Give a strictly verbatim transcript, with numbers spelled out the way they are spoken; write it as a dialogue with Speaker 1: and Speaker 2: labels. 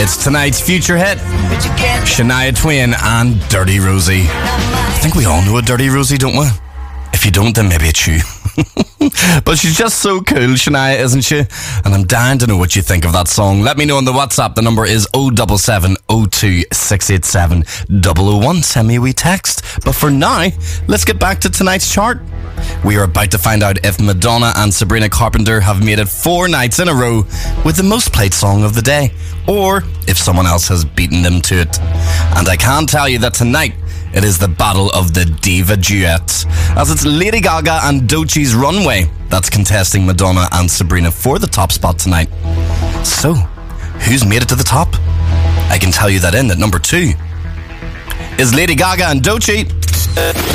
Speaker 1: It's tonight's future hit, Shania Twain and Dirty Rosie. I think we all know a Dirty Rosie, don't we? If you don't, then maybe it's you. But she's just so cool, Shania, isn't she? And I'm dying to know what you think of that song. Let me know on the WhatsApp. The number is oh seven seven oh two six eight seven oh oh one. Send me a wee text. But for now, let's get back to tonight's chart. We are about to find out if Madonna and Sabrina Carpenter have made it four nights in a row with the most played song of the day, or if someone else has beaten them to it. And I can tell you that tonight, it is the battle of the diva duets, as it's Lady Gaga and Doechie's Runway that's contesting Madonna and Sabrina for the top spot tonight. So, who's made it to the top? I can tell you that in at number two is Lady Gaga and Doechii.